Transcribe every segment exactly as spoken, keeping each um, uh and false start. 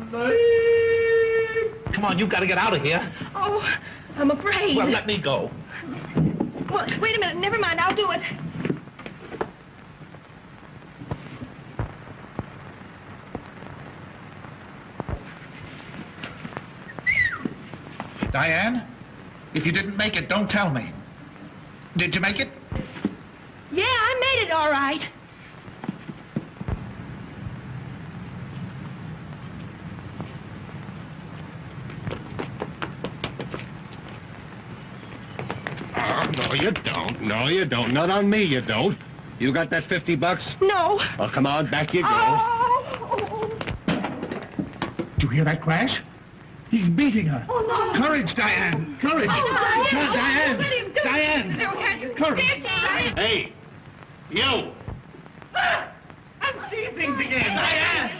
Come on, you've got to get out of here. Oh, I'm afraid. Well, let me go. Well, wait a minute. Never mind. I'll do it. Diane, if you didn't make it, don't tell me. Did you make it? Yeah, I made it all right. Oh, no, you don't. No, you don't. Not on me, you don't. You got that fifty bucks? No. Well, come on, back you go. Oh. Did you hear that crash? He's beating her. Oh, no. Courage, Diane. Courage. Oh, Come on, Diane. Let him do it. Diane. Courage. Diane. Hey, you! I'm seeing things again. Diane.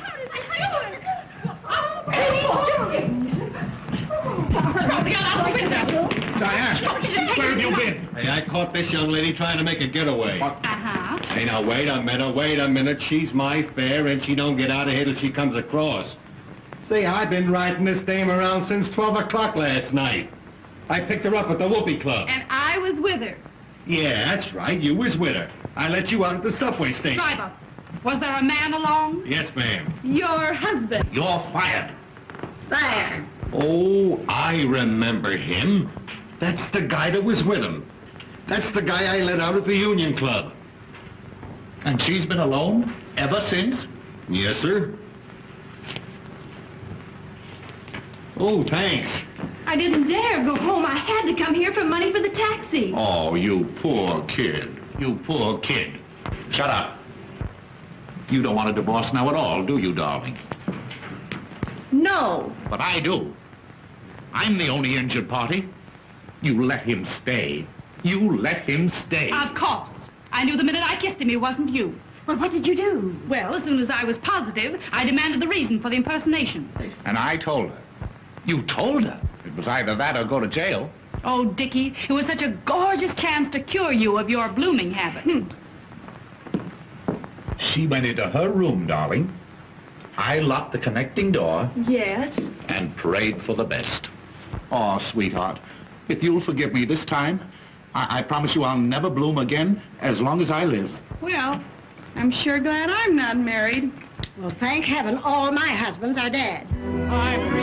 Diane, where have you been? Hey, I caught this young lady trying to make a getaway. Uh-huh. Hey, now, wait a minute, wait a minute. She's my fare, and she don't get out of here till she comes across. See, I've been riding this dame around since twelve o'clock last night. I picked her up at the Whoopee Club. And I was with her. Yeah, that's right. You was with her. I let you out at the subway station. Driver, was there a man along? Yes, ma'am. Your husband. You're fired. There. Oh, I remember him. That's the guy that was with him. That's the guy I let out at the Union Club. And she's been alone ever since? Yes, sir. Oh, thanks. I didn't dare go home. I had to come here for money for the taxi. Oh, you poor kid. You poor kid. Shut up. You don't want a divorce now at all, do you, darling? No. But I do. I'm the only injured party. You let him stay. You let him stay. Of course. I knew the minute I kissed him it wasn't you. Well, what did you do? Well, as soon as I was positive, I demanded the reason for the impersonation. And I told her. You told her? It was either that or go to jail. Oh, Dickie, it was such a gorgeous chance to cure you of your blooming habit. Hmm. She went into her room, darling. I locked the connecting door Yes? and prayed for the best. Oh, sweetheart, if you'll forgive me this time, I, I promise you I'll never bloom again as long as I live. Well, I'm sure glad I'm not married. Well, thank heaven all my husbands are dead. I'm